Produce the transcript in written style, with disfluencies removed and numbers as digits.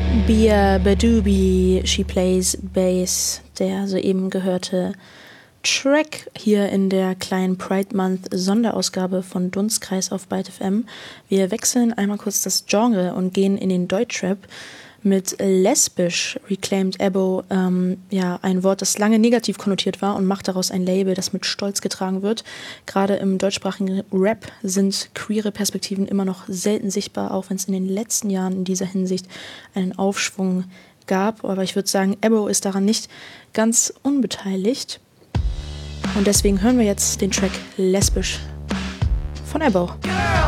Bia Badoobie, She Plays Bass, der soeben gehörte Track hier in der kleinen Pride Month Sonderausgabe von Dunstkreis auf Byte FM. Wir wechseln einmal kurz das Genre und gehen in den Deutschrap mit lesbisch, reclaimed Ebo, ein Wort, das lange negativ konnotiert war, und macht daraus ein Label, das mit Stolz getragen wird. Gerade im deutschsprachigen Rap sind queere Perspektiven immer noch selten sichtbar, auch wenn es in den letzten Jahren in dieser Hinsicht einen Aufschwung gab. Aber ich würde sagen, Ebo ist daran nicht ganz unbeteiligt. Und deswegen hören wir jetzt den Track Lesbisch von Ebo. Girl.